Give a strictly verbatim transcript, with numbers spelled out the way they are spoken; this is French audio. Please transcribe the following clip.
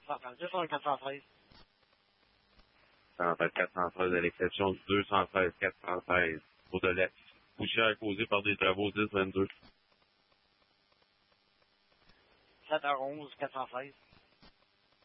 cent treize sur le quatre cent treize. Ça en fait quatre cent treize à l'exception du deux cent treize, quatre cent treize. Pour de l'Est. Poussière causée par des travaux dix vingt-deux. sept heures onze, quatre cent seize.